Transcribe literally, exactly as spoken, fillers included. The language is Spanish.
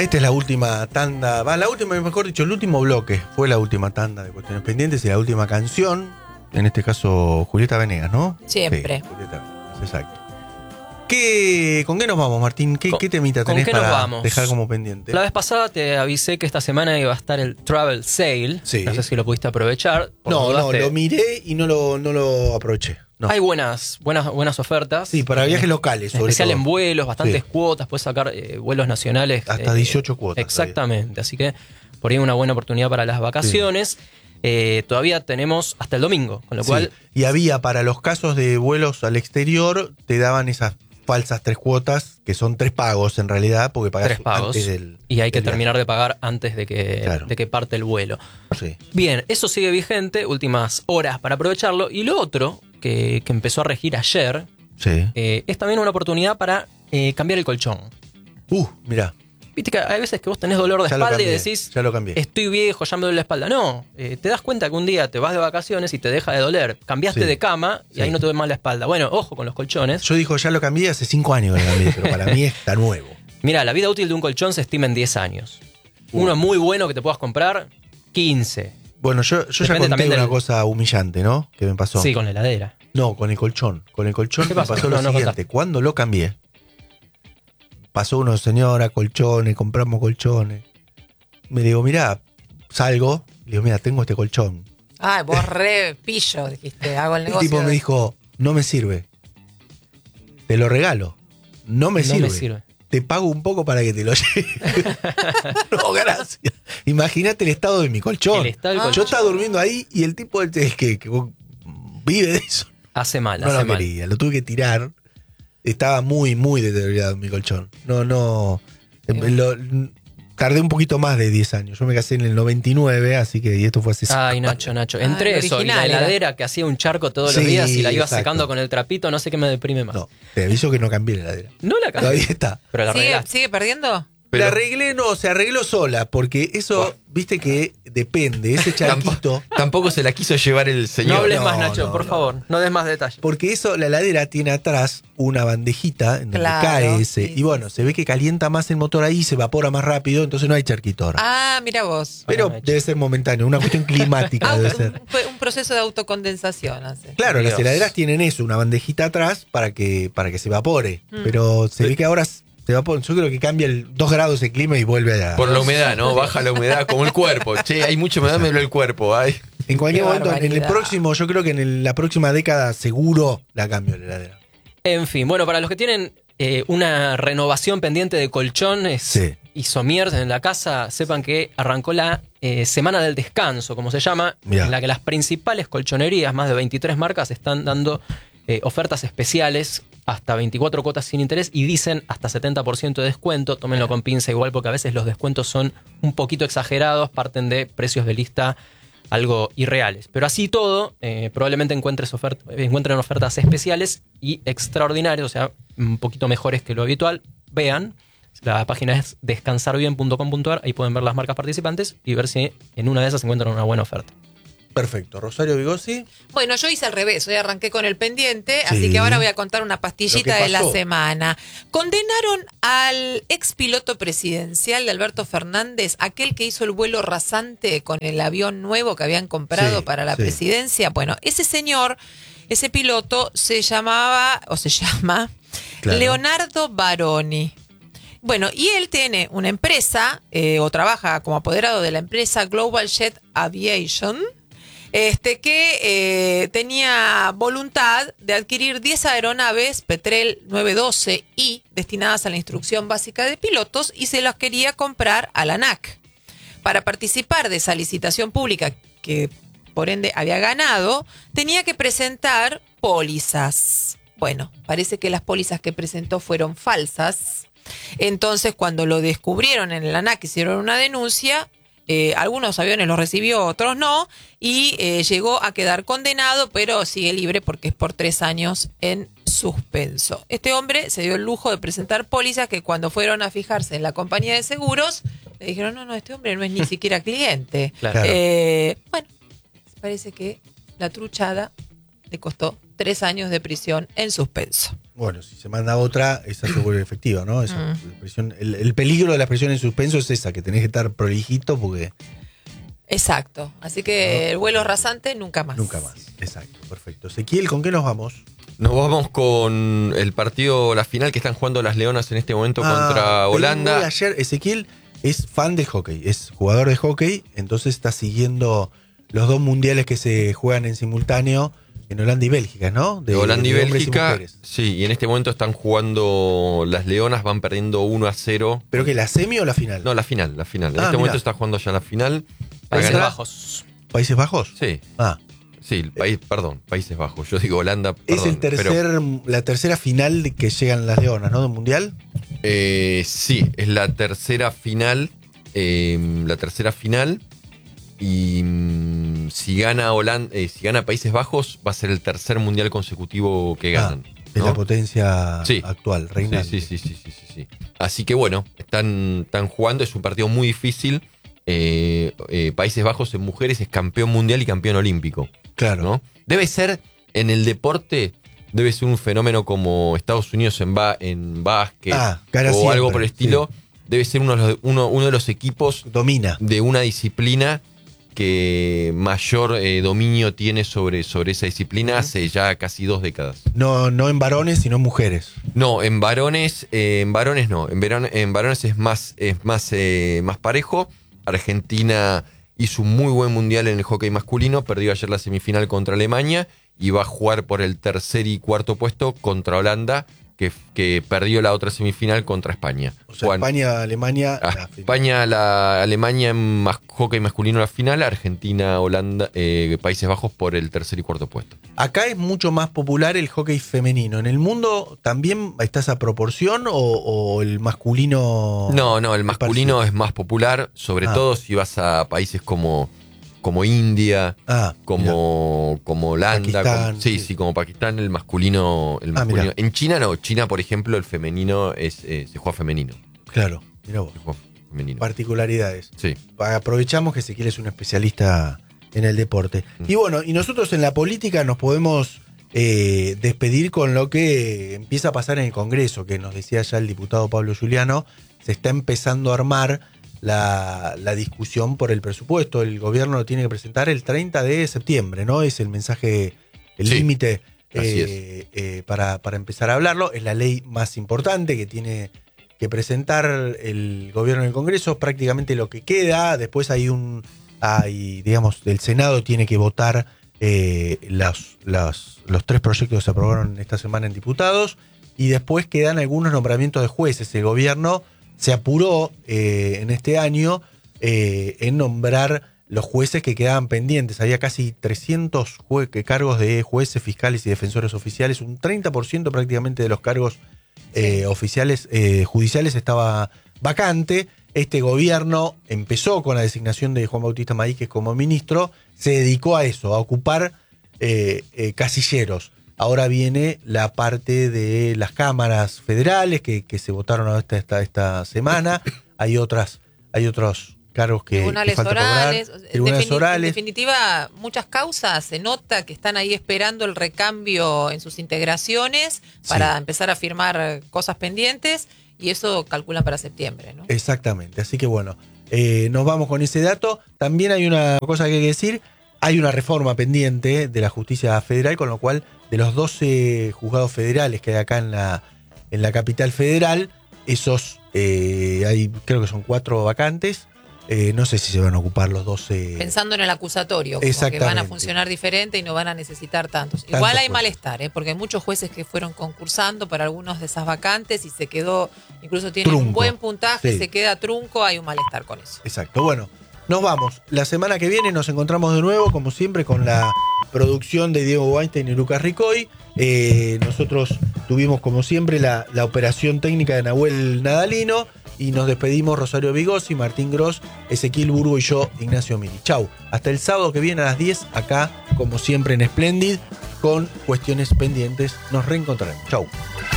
Esta es la última tanda, va, la última, mejor dicho, el último bloque. Fue la última tanda de Cuestiones Pendientes y la última canción. En este caso, Julieta Venegas, ¿no? Siempre. Sí, Julieta Venegas, exacto. ¿Qué, ¿Con qué nos vamos, Martín? ¿Qué, ¿Con, qué temita ¿con tenés qué para nos vamos? dejar como pendiente? La vez pasada te avisé que esta semana iba a estar el Travel Sale. Sí. No sé si lo pudiste aprovechar. Por No, dudas no, te- lo miré y no lo, no lo aproveché. No. Hay buenas, buenas, buenas ofertas. Sí, para viajes Eh, locales, sobre especial todo. en vuelos, bastantes Sí. cuotas, puedes sacar eh, vuelos nacionales. Hasta eh, dieciocho cuotas. Exactamente, así que por ahí una buena oportunidad para las vacaciones. Eh, todavía tenemos hasta el domingo, con lo Sí. cual Y había para los casos de vuelos al exterior, te daban esas falsas tres cuotas, que son tres pagos en realidad, porque pagás tres pagos antes del. y hay que del terminar de pagar antes de que, Claro. de que parte el vuelo. viaje. Sí. Bien, eso sigue vigente, últimas horas para aprovecharlo. Y lo otro, que, que empezó a regir ayer, Sí. eh, es también una oportunidad para eh, cambiar el colchón. Uh, mirá, Viste que hay veces que vos tenés dolor de ya lo espalda y cambié. decís, Ya lo cambié. estoy viejo, ya me duele la espalda. No, eh, te das cuenta que un día te vas de vacaciones y te deja de doler. Cambiaste Sí. de cama y Sí. ahí no te duele más la espalda. Bueno, ojo con los colchones. Yo dijo, ya lo cambié hace cinco años que lo cambié, pero para mí está nuevo. Mira, la vida útil de un colchón se estima en diez años. Uh. Uno muy bueno que te puedas comprar, quince. Bueno, yo, yo ya Depende conté también una del- cosa humillante, ¿no? Que me pasó. Sí, con la heladera. No, con el colchón. Con el colchón ¿Qué me pasó? pasó lo No, no siguiente. contaste. Cuando lo cambié, pasó uno, señora, colchones, compramos colchones. Me digo, mirá, salgo. Le digo, mira, tengo este colchón. Ay, vos re pillo, dijiste, hago el El negocio. tipo me de- dijo, no me sirve. Te lo regalo. No me, No sirve. me sirve. Te pago un poco para que te lo lleve. No, gracias. Imagínate el estado de mi colchón. El estado del Ah. Yo colchón estaba durmiendo ahí y el tipo el que, que vive de eso. hace mal, No hace lo mal. quería, lo tuve que tirar. Estaba muy, muy deteriorado mi colchón. No, no. eh, lo- tardé un poquito más de diez años. Yo me casé en el noventa y nueve, así que y esto fue hace cinco Ay, años. Nacho, Nacho. Ah, Entre el eso y la original era. heladera que hacía un charco todos los Sí, días y la ibas exacto. secando con el trapito, no sé qué me deprime más. No, te aviso que no cambié la heladera. No la cambié. Todavía está. Pero la ¿Sigue, arreglaste. ¿Sigue perdiendo? La arreglé, no, se arregló sola, porque eso, Buah. viste que depende, ese charquito. Tampoco se la quiso llevar el No señor. hables No, más, Nacho, no, por no. favor. No des más detalles. Porque eso, la heladera tiene atrás una bandejita en donde Claro, cae ese. sí, y bueno, sí, se ve que calienta más el motor ahí, se evapora más rápido, entonces no hay charquito ahora. Ah, mira vos. Pero Bueno, debe ser momentáneo, una cuestión climática Ah, debe un, ser. fue un proceso de autocondensación hace. Claro, las Dios. heladeras tienen eso, una bandejita atrás para que, para que se evapore. Mm. Pero se ve que ahora se evapora. Yo creo que cambia el dos grados el clima y vuelve a. Por la humedad, ¿no? Baja la humedad como el cuerpo. Che, hay mucha humedad, me duele el cuerpo. Ay. En cualquier Qué momento, en el barbaridad. próximo, yo creo que en el- la próxima década seguro la cambio la heladera. En fin, bueno, para los que tienen eh, una renovación pendiente de colchones Sí. y sommiers en la casa, sepan que arrancó la eh, Semana del Descanso, como se llama, Mirá. en la que las principales colchonerías, más de veintitrés marcas, están dando eh, ofertas especiales, hasta veinticuatro cuotas sin interés y dicen hasta setenta por ciento de descuento. Tómenlo con pinza igual porque a veces los descuentos son un poquito exagerados, parten de precios de lista algo irreales. Pero así todo, eh, probablemente encuentres ofert- encuentren ofertas especiales y extraordinarias, o sea, un poquito mejores que lo habitual. Vean, la página es descansar bien punto com punto a r, ahí pueden ver las marcas participantes y ver si en una de esas encuentran una buena oferta. Perfecto. Rosario Vigossi. Bueno, yo hice al revés, hoy arranqué con el pendiente, Sí. así que ahora voy a contar una Lo pastillita que de la pasó. semana. Condenaron al ex piloto presidencial de Alberto Fernández, aquel que hizo el vuelo rasante con el avión nuevo que habían comprado Sí, para la sí. presidencia. Bueno, ese señor, ese piloto se llamaba, o se llama, Claro. Leonardo Baroni. Bueno, y él tiene una empresa, eh, o trabaja como apoderado de la empresa Global Jet Aviation, este, que eh, tenía voluntad de adquirir diez aeronaves Petrel nueve doce I destinadas a la instrucción básica de pilotos y se las quería comprar a la ANAC. Para participar de esa licitación pública que por ende había ganado, tenía que presentar pólizas. Bueno, parece que las pólizas que presentó fueron falsas. Entonces, cuando lo descubrieron en el ANAC, hicieron una denuncia. Eh, algunos aviones los recibió, otros no, y eh, llegó a quedar condenado, pero sigue libre porque es por tres años en suspenso. Este hombre se dio el lujo de presentar pólizas que cuando fueron a fijarse en la compañía de seguros, le dijeron, no, no, este hombre no es ni siquiera cliente. Claro. Eh, bueno, parece que la truchada le costó tres años de prisión en suspenso. Bueno, si se manda otra, esa se vuelve efectiva, ¿no? Esa, Mm. la presión- el, el peligro de la presión en suspenso es esa, que tenés que estar prolijito porque Exacto. Así que el vuelo rasante nunca más. nunca más. Exacto, perfecto. Ezequiel, ¿con qué nos vamos? Nos vamos con el partido, la final que están jugando las Leonas en este momento contra Ah, Holanda. Pelín, ayer Ezequiel es fan del hockey, es jugador de hockey, entonces está siguiendo los dos mundiales que se juegan en simultáneo en Holanda y Bélgica, ¿no? De Holanda y de hombres Bélgica. mujeres. Sí, y en este momento están jugando las Leonas, van perdiendo uno a cero. ¿Pero que la semi o la final? No, la final, la final. En Ah, este mirá. momento está jugando ya la final. Países Ganar- Bajos. ¿Países Bajos? Sí, Ah, sí, el país, perdón, Países Bajos. Yo digo Holanda, es perdón. el tercer, pero, la tercera final de que llegan las Leonas, ¿no? Del mundial. eh, sí, es la tercera final. eh, la tercera final. Y mm, si gana Holanda, eh, si gana Países Bajos, va a ser el tercer mundial consecutivo que ganan. Ah, de ¿no? la potencia Sí. actual, Sí, reinante. sí, sí, sí, sí, sí, sí. Así que bueno, están, están jugando, es un partido muy difícil. Eh, eh, Países Bajos en mujeres es campeón mundial y campeón olímpico, Claro. ¿no? Debe ser, en el deporte, debe ser un fenómeno como Estados Unidos en, ba en básquet Ah, o cara algo siempre, por el estilo. Debe ser uno de, los, uno, uno de los equipos Domina. de una disciplina que mayor eh, dominio tiene sobre, sobre esa disciplina hace ya casi dos décadas. No, no en varones, sino en mujeres. No, en varones, eh, en varones no. En, verón- en varones es más, es más, eh, más parejo. Argentina hizo un muy buen mundial en el hockey masculino, perdió ayer la semifinal contra Alemania y va a jugar por el tercer y cuarto puesto contra Holanda, que, que perdió la otra semifinal contra España. O sea, Juan- España, Alemania. Ah, la final. España, la Alemania en mas- hockey masculino la final, Argentina, Holanda, eh, Países Bajos por el tercer y cuarto puesto. Acá es mucho más popular el hockey femenino. ¿En el mundo también está esa proporción o, o el masculino? No, no, el es masculino parecido? es más popular, sobre Ah. todo si vas a países como, como India, Ah, mirá. como, como Holanda. Pakistán, como- sí, sí. sí, como Pakistán, el masculino. El Ah, masculino. mirá. En China no, China, por ejemplo, el femenino es, eh, se juega femenino. Claro, mira vos. Se juega femenino. Particularidades. Sí. Aprovechamos que Ezequiel es un especialista en el deporte. Y bueno, y nosotros en la política nos podemos eh, despedir con lo que empieza a pasar en el Congreso, que nos decía ya el diputado Pablo Giuliano, se está empezando a armar la, la discusión por el presupuesto. El gobierno lo tiene que presentar el treinta de septiembre, ¿no? Es el mensaje, el Sí, límite así eh, eh, para, para empezar a hablarlo. Es la ley más importante que tiene que presentar el gobierno en el Congreso, prácticamente lo que queda. Después hay un, hay, digamos, el Senado tiene que votar eh, las, las- los tres proyectos que se aprobaron esta semana en diputados, y después quedan algunos nombramientos de jueces. El gobierno se apuró eh, en este año eh, en nombrar los jueces que quedaban pendientes. Había casi trescientos jue- cargos de jueces, fiscales y defensores oficiales, un treinta por ciento prácticamente de los cargos eh, Sí. oficiales, eh, judiciales estaba vacante. Este gobierno empezó con la designación de Juan Bautista Maíquez como ministro, se dedicó a eso, a ocupar eh, eh, casilleros. Ahora viene la parte de las cámaras federales que, que se votaron esta, esta, esta semana. Hay otras, hay otros cargos que, que Tribunales falta orales. cobrar. En Tribunales defini- orales. En definitiva, muchas causas se nota que están ahí esperando el recambio en sus integraciones para Sí. empezar a firmar cosas pendientes, y eso calculan para septiembre, ¿no? Exactamente, así que bueno, eh, nos vamos con ese dato. También hay una cosa que hay que decir, hay una reforma pendiente de la justicia federal, con lo cual de los doce juzgados federales que hay acá en la, en la capital federal, esos, eh, hay creo que son cuatro vacantes, eh, no sé si se van a ocupar los doce. Pensando en el acusatorio, como que Exactamente. van a funcionar diferente y no van a necesitar tantos. Tantos Igual hay jueces. malestar, ¿eh? Porque hay muchos jueces que fueron concursando para algunos de esas vacantes y se quedó, incluso tienen un Trunco. buen puntaje, Sí. se queda trunco, hay un malestar con eso. Exacto, bueno, nos vamos. La semana que viene nos encontramos de nuevo, como siempre, con la producción de Diego Weinstein y Lucas Ricoy. Eh, nosotros tuvimos, como siempre, la, la operación técnica de Nahuel Nadalino. Y nos despedimos Rosario Vigossi, Martín Gross, Ezequiel Burgo y yo, Ignacio Mili. Chau. Hasta el sábado que viene a las diez, acá, como siempre, en Splendid, con cuestiones pendientes. Nos reencontraremos. Chau.